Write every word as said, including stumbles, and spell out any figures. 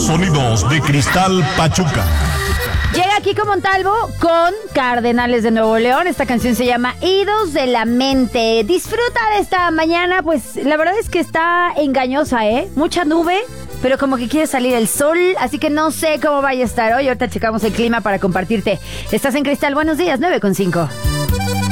sonidos de Cristal Pachuca. Llega Kiko Montalvo con Cardenales de Nuevo León. Esta canción se llama Idos de la Mente. Disfruta de esta mañana, pues la verdad es que está engañosa, ¿eh? Mucha nube, pero como que quiere salir el sol, así que no sé cómo vaya a estar hoy. Ahorita checamos el clima para compartirte. Estás en Cristal, buenos días, nueve con cinco.